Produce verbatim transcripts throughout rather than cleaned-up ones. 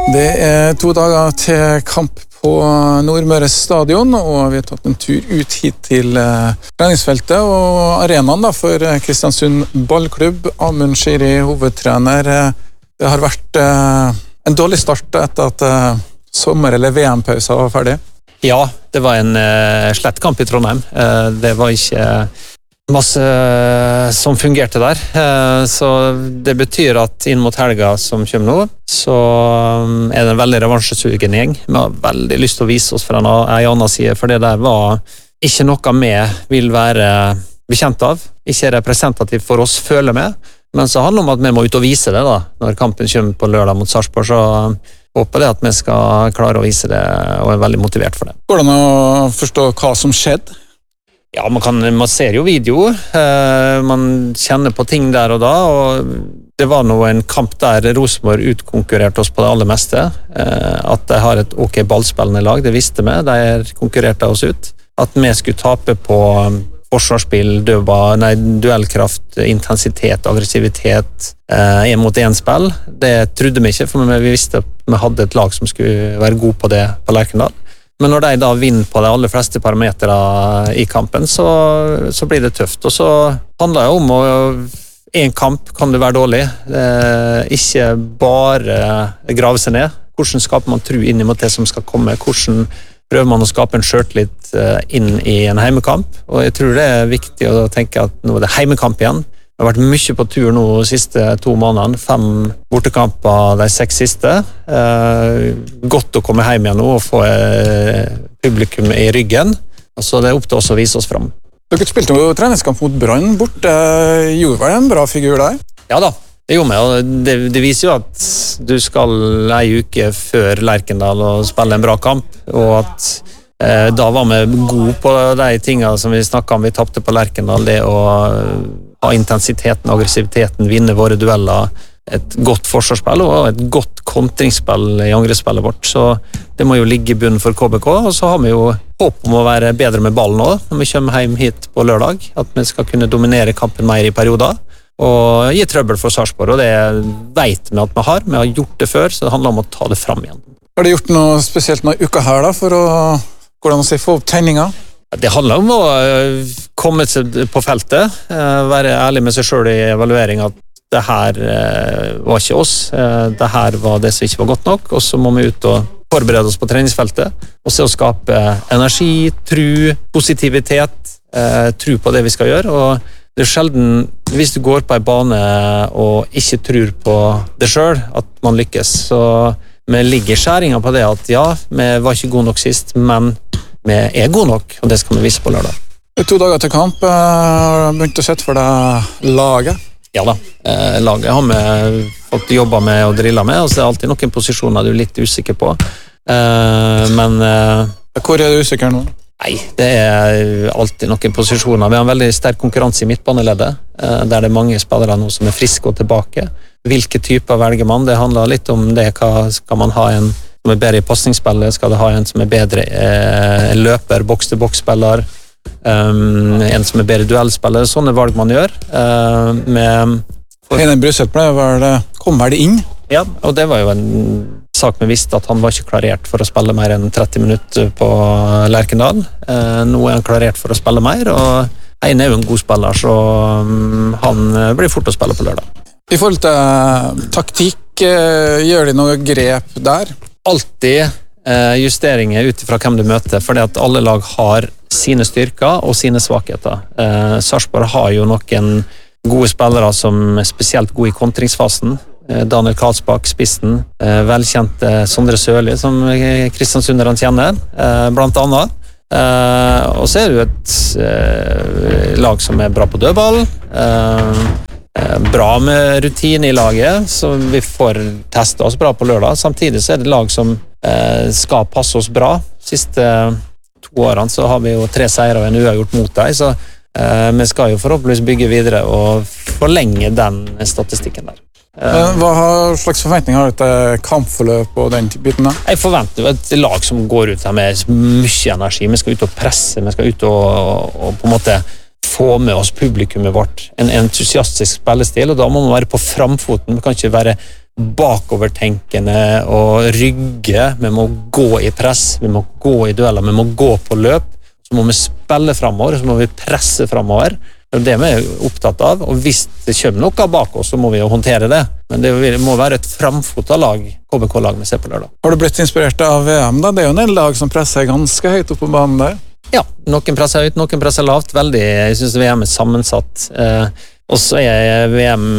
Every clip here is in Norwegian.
Det er to dager til kamp på Nordmøre stadion, og vi har tatt en tur ut hit til treningsfeltet og arenaen da, for Kristiansund ballklubb. Amund Shiri, hovedtrener. Det har vært en dårlig start etter at sommer- eller V M-pausen var ferdig. Ja, det var en slett kamp i Trondheim. Det var ikke masse som fungerte der, så det betyr at inn mot helga som kommer nå, så er det en veldig revansjesugen gjeng. Vi har veldig lyst til å vise oss fra en annen side, for det der var ikke noe vi vil være bekjent av, ikke representativt for oss føler med, men så handler det om at vi må ut og vise det da, når kampen kommer på lørdag mot Sarpsborg, så håper det at vi skal klare å vise det, og er veldig motivert for det. Går det an å forstå hva som skjedde? Ja, man, kan, man ser jo video, eh, man kjenner på ting der og da, og det var nå en kamp der Rosenborg utkonkurrerte oss på det aller meste. Eh, at de har et ok ballspillende lag, det visste vi, de konkurrerte oss ut. At vi skulle tape på forsvarsspill, døba, nei, duellkraft, intensitet, aggressivitet, eh, en mot en spill, det trodde vi ikke, for vi visste at vi hadde et lag som skulle være god på det på Lerkendal. Men når de da vinner på de aller fleste parametere i kampen, så, så blir det tøft. Og så handler det om å en kamp kan det være dårlig. Eh, ikke bare grave seg ned. Hvordan skaper man tro inn mot det som skal komme? Hvordan prøver man å skape en skjørtlit inn i en heimekamp? Og jeg tror det er viktig å tenke at nå er det heimekamp igjen. Det har vært mye på tur nå de siste to månedene, fem bortekamper de seks siste. Eh, godt å komme hjem igjen nå og få eh, publikum i ryggen. Så det er opp til oss å vise oss frem. Dere spilte jo treningskamp mot Brann bort. Eh, gjorde vel en bra figur der? Ja da, det gjorde vi. Og det, det viser jo at du skal en uke før Lerkendal og spille en bra kamp, og at eh, da var vi gode på de tingene som vi snakket om. Vi tappte på Lerkendal, det å ha intensiteten, aggressiviteten, vinne våre dueller, et godt forsvarsspill og et godt kontringsspill i angrepsspillet vårt. Så det må jo ligge i bunnen for K B K, og så har vi jo håp om å være bedre med ballen også, når vi kommer hjem hit på lørdag, at vi skal kunne dominere kampen mer i perioder, og gi trøbbel for Sarpsborg, og det vet vi at vi har. Vi har gjort det før, så det handler om å ta det frem igjen. Har du gjort noe spesielt noen uker her da, for å, hvordan å si, få opp tegninger? Det handler om å komme seg på feltet, være ærlig med seg selv i evaluering at det her var ikke oss, det her var det som ikke var godt nok, og så må vi ut og forberede oss på treningsfeltet, og se å skape energi, tro, positivitet, tro på det vi skal gjøre, og det er sjelden, hvis du går på en bane og ikke tror på det selv, at man lykkes, så vi ligger i skjæringen på det at ja, vi var ikke gode nok sist, men vi er gode nok, og det skal vi vise på lørdag. Det er to dager til kamp. Har du begynt å sette for deg laget? Ja da, eh, laget har vi fått jobba med og drilla med, og så er det alltid noen posisjoner du er litt usikker på. Eh, men eh, hvor er du usikker nå? Nei, det er alltid noen posisjoner. Vi har en veldig sterk konkurranse i midtbaneleddet, eh, der det er mange spillere nå som er friske og tilbake. Hvilke typer velger man? Det handler litt om det. Hva skal man ha en som er bedre i passningsspillet? Skal det ha en som er bedre eh, løper, boks-til-boks-spiller? Um, en som er bedre duellspiller? Sånne valg man gjør. Uh, med Heine Bruseth ble vel, kom vel det inn? Ja, og det var jo en sak vi visste at han var ikke klarert for å spille mer enn tretti minutter på Lerkendal. Uh, nå er han klarert for å spille mer, og Heine er jo en god spiller, så um, han blir fort å spille på lørdag. I forhold til taktikk, uh, gjør de noe grep der? Alltid eh, justeringer ut fra hvem du møter, fordi at alle lag har sine styrker og sine svakheter. Eh, Sarpsborg har jo noen gode spillere som er spesielt gode i kontringsfasen. Eh, Daniel Karlsbakk, spissen, eh, velkjent eh, Sondre Sørli, som Kristiansunderne kjenner, eh, blant annet. Eh, og så er det jo et eh, lag som er bra på dødball, eh, bra med rutine i laget, så vi får teste oss bra på lørdag. Samtidig så er det lag som eh, skal passe oss bra. Siste to årene så har vi jo tre seire og en uavgjort mot deg, så eh, vi skal jo forhåpentligvis bygge videre og forlenge den statistikken der. Eh, Hva slags forventninger har du til kampforløp og den biten da? Jeg forventer jo et lag som går ut her med mye energi. Vi skal ut og presse, vi skal ut og, og, og på en måte få med oss publikummet vårt, en entusiastisk spillestil, og da må man være på framfoten. Vi kan ikke være bakovertenkende og rygge, vi må gå i press, vi må gå i dueller, vi må gå på løp, så må vi spille fremover, så må vi presse fremover. Det er det vi er opptatt av, og hvis det kommer noe bak oss, så må vi jo håndtere det. Men det må være et framfotet lag, K B K-lag vi ser på lørdag. Har du blitt inspirert av V M da? Det er jo en lag som presser ganske høyt opp på banen der. Ja, noen presser høyt, noen presser lavt. Veldig, jeg synes V M er sammensatt. Eh, og så er V M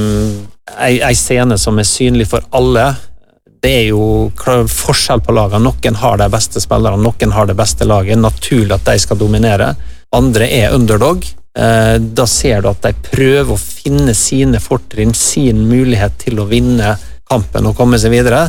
en scene som er synlig for alle. Det er jo forskjell på lagene. Noen har de beste spillerne, noen har det beste laget. Naturlig at de skal dominere. Andre er underdog. Da ser du at de prøver å finne sine fortrinn, sin mulighet til å vinne kampen og komme seg videre.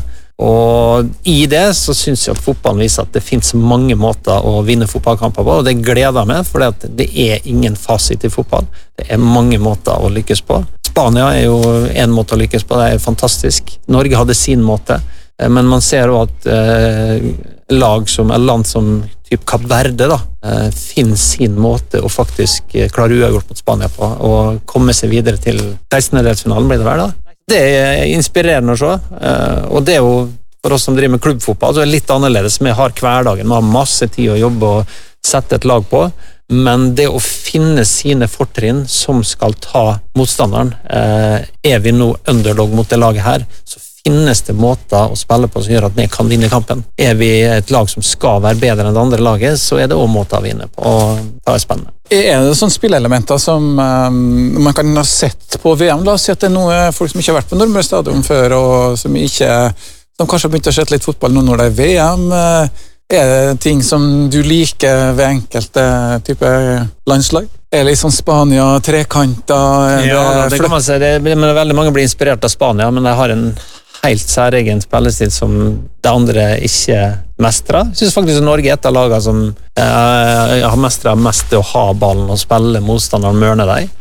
Og i det så synes jeg at fotballen viser at det finnes mange måter å vinne fotballkamper på, og det gleder meg, for det er ingen fasit i fotball. Det er mange måter å lykkes på. Spania er jo en måte å lykkes på, det er fantastisk. Norge hadde sin måte, men man ser også at eh, lag som, eller land som typ Kapp Verde da, eh, finner sin måte å faktisk klare uavgjort mot Spania på, og komme seg videre til sekstendedelsfinalen blir det vel da. Det er inspirerende å se, eh, og det er jo for oss som driver med klubbfotball, så er det litt annerledes. Vi har hverdagen, vi har masse tid å jobbe og sette et lag på, men det å finne sine fortrinn som skal ta motstanderen, eh, er vi nå underdog mot det laget her, så finnes det måter å spille på som gjør at vi kan vinne kampen. Er vi et lag som skal være bedre enn det andre laget, så er det også måter å vinne på, og det er spennende. Er det sånne spillelementer som um, man kan ha sett på V M? La oss si at det er noen folk som ikke har vært på Nordmøre Stadion før, og som, ikke, som kanskje har begynt å se litt fotball nå når det er V M. Er det ting som du liker ved enkelte type landslag? Er det liksom Spania, trekanter? Ja, det kan man si. Det, men veldig mange blir inspirert av Spania, men de har en helt særegen spillestil som de andre ikke mestrer. Jeg synes faktisk at Norge er et av lagene som eh, har mestret mest til å ha ballen og spille motstanderen mørne deg.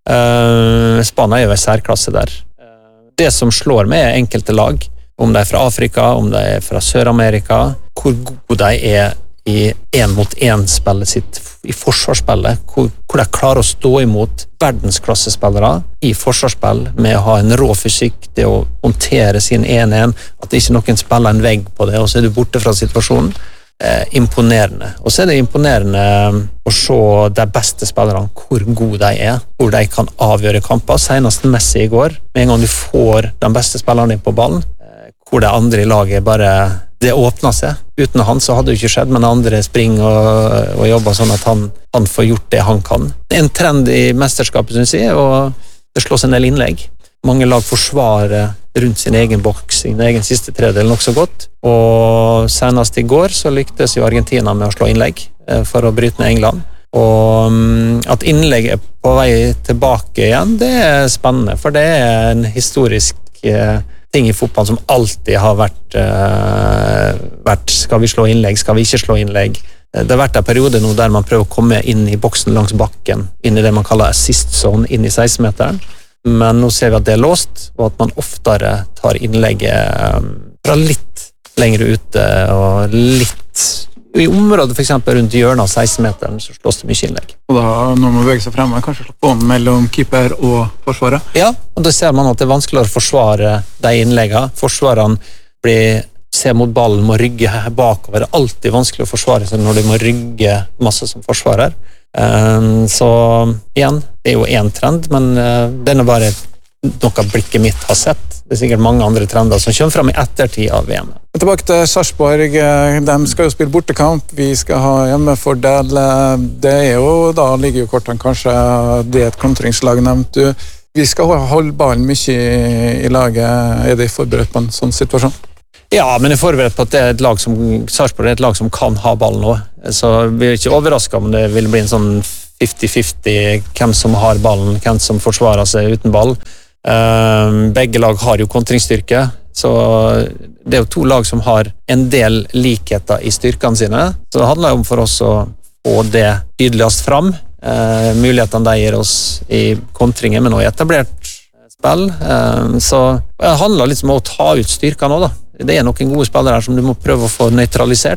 Eh, Spania er jo en særklasse der. Det som slår med er enkelte lag, om de er fra Afrika, om de er fra Sør-Amerika, hvor gode de er i en mot en spillet sitt, i forsvarsspillet, hvor, hvor de klarer å stå imot verdensklassespillere i forsvarsspill med å ha en rå fysikk, det å håndtere sin en-en, at ikke noen spiller en vegg på det, og så er du borte fra situasjonen. Eh, imponerende. Og så er det imponerende å se de beste spillerne, hvor gode de er, hvor de kan avgjøre kamper. Senest Messi i går, med en gang du får den beste spilleren din på ballen, eh, hvor de andre i laget bare det åpner seg. Uten han så hadde det ikke skjedd, men andre springer og, og jobber sånn at han, han får gjort det han kan. Det er en trend i mesterskapet, synes jeg, og det slås en del innlegg. Mange lag forsvarer rundt sin egen boks, sin egen siste tredel nok så godt, og senest i går så lyktes jo Argentina med å slå innlegg for å bryte ned England. Og um, at innlegg er på vei tilbake igjen, det er spennende, for det er en historisk uh, ting i fotball som alltid har vært, uh, vært skal vi slå innlegg, skal vi ikke slå innlegg. Det har vært en periode nå der man prøver å komme inn i boksen langs bakken, inn i det man kaller assist zone, inn i seksten-meteren. Men nå ser vi at det er låst, og at man oftere tar innlegget um, fra litt lengre ute, og litt i området for eksempel rundt hjørnet av seksten-meteren så slås det mye innlegg. Og da når man beveger seg fremme, kanskje slå på mellom keeper og forsvaret? Ja, og da ser man at det er vanskeligere å forsvare de innleggene. Forsvarerne blir, ser mot ballen, må rygge bakover. Det er alltid vanskelig å forsvare seg når de må rygge masse som forsvarer. Um, så igjen, det er jo en trend, men uh, den er bare noe blikket mitt har sett. Det er sikkert mange andre trender som kommer frem i ettertid av V M. Tilbake til Sarpsborg. De skal jo spille bortekamp. Vi skal ha hjemmefordel. Det er jo, da ligger jo kortene kanskje, det er et kontringslag nevnt du. Vi skal holde ballen mye i laget. Er de forberedt på en sånn situasjon? Ja, men jeg er forberedt på at det er et lag som, Sarpsborg er et lag som kan ha ballen nå. Så vi er ikke overrasket om det vil bli en sånn femti-femti, hvem som har ballen, hvem som forsvarer seg uten ball. Uh, begge lag har jo kontringsstyrke, så det er jo to lag som har en del likheter i styrkene sine, så det handler jo om for oss å få det tydeligst fram. Uh, mulighetene de gir oss i kontringen, men også i etablert spill, uh, så det handler liksom om å ta ut styrkene også da. Det er noen gode spillere her som du må prøve å få nøytralisert.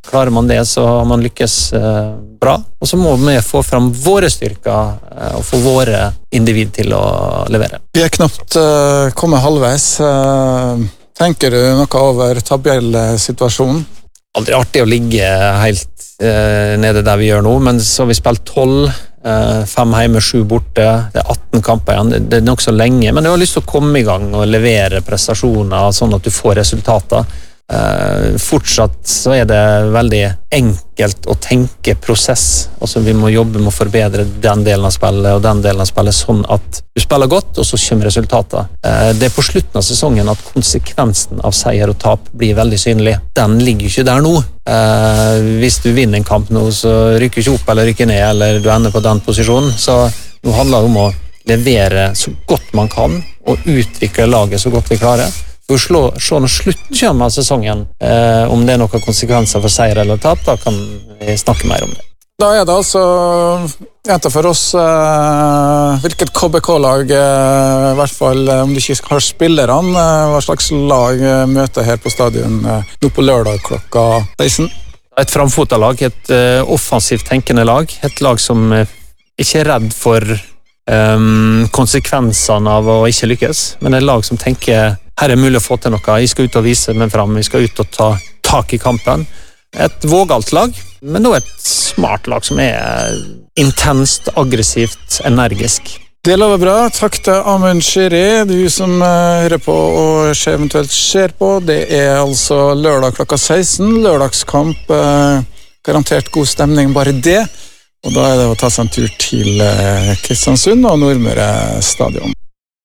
Klarer man det, så har man lykkes eh, bra. Og så må vi få fram våre styrker eh, og få våre individ til å levere. Vi er knapt uh, kommet halvveis. Uh, tenker du noe over tabellsituasjonen? Aldri artig å ligge helt eh, nede der vi gjør nå, men så har vi spilt tolv, eh, fem hjemme, sju borte. Det er atten kamper igjen. Det, det er nok så lenge, men du har lyst til å komme i gang og levere prestasjoner sånn at du får resultater. Uh, fortsatt så er det veldig enkelt å tenke prosess. Altså vi må jobbe med å forbedre den delen av spillet og den delen av spillet sånn at du spiller godt, og så kommer resultater. Uh, det er på slutten av sesongen at konsekvensen av seier og tap blir veldig synlig. Den ligger ikke der nå. Uh, hvis du vinner en kamp nå, så rykker ikke opp eller rykker ned, eller du ender på den posisjonen. Så nå handler det om å levere så godt man kan og utvikle laget så godt vi klarer. For å slå, se når slutten kommer av sesongen, eh, om det er noen konsekvenser for seier eller tap, da kan vi snakke mer om det. Da er det altså jenta for oss eh, hvilket K B K-lag, eh, i hvert fall eh, om du ikke har spillerne, eh, hva slags lag eh, møter her på stadion eh, nå på lørdag klokka seksten? Et framfotalag, et eh, offensivt tenkende lag, et lag som eh, ikke er redd for eh, konsekvensene av å ikke lykkes, men et lag som tenker her er mulig å få til noe, jeg skal ut og vise meg frem, vi skal ut og ta tak i kampen. Et vågalt lag, men nå et smart lag som er intenst, aggressivt, energisk. Det lover bra. Takk til Amund Shiri, du som uh, hører på og eventuelt ser på. Det er altså lørdag klokka seksten, lørdagskamp, uh, garantert god stemning, bare det. Og da er det å ta seg en tur til uh, Kristiansund og Nordmøre stadion.